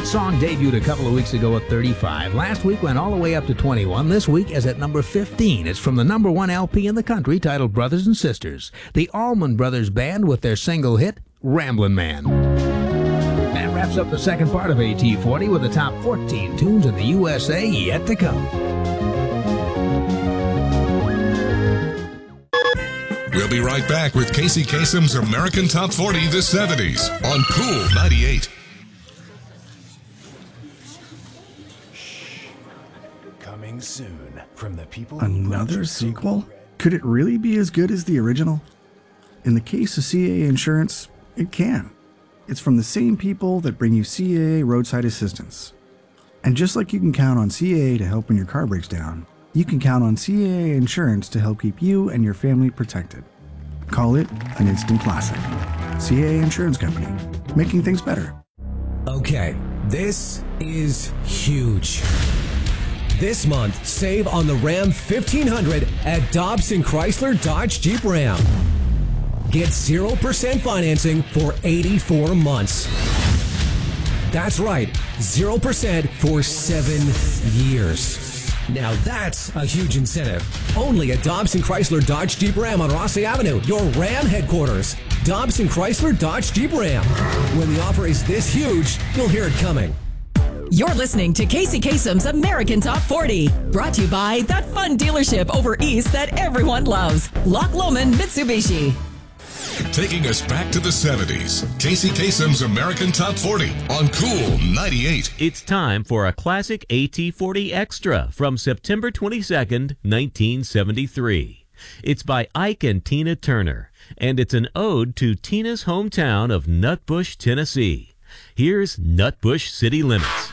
song debuted a couple of weeks ago at 35. Last week went all the way up to 21. This week is at number 15. It's from the number one LP in the country titled Brothers and Sisters. The Allman Brothers Band with their single hit, Ramblin' Man. That wraps up the second part of AT40 with the top 14 tunes in the USA yet to come. We'll be right back with Casey Kasem's American Top 40 the 70s on Cool 98. Coming soon from the people. Another sequel? Could it really be as good as the original? In the case of CAA Insurance, it can. It's from the same people that bring you CAA Roadside Assistance. And just like you can count on CAA to help when your car breaks down, you can count on CAA Insurance to help keep you and your family protected. Call it an instant classic. CAA Insurance Company, making things better. Okay, this is huge. This month, save on the Ram 1500 at Dobson Chrysler Dodge Jeep Ram. Get 0% financing for 84 months. That's right, 0% for 7 years. Now that's a huge incentive. Only at Dobson Chrysler Dodge Jeep Ram on Rossi Avenue, your Ram headquarters. Dobson Chrysler Dodge Jeep Ram. When the offer is this huge, you'll hear it coming. You're listening to Casey Kasem's American Top 40, brought to you by that fun dealership over east that everyone loves, Loch Lomond Mitsubishi. Taking us back to the 70s, Casey Kasem's American Top 40 on Cool 98. It's time for a classic AT40 Extra from September 22nd, 1973. It's by Ike and Tina Turner, and it's an ode to Tina's hometown of Nutbush, Tennessee. Here's Nutbush City Limits.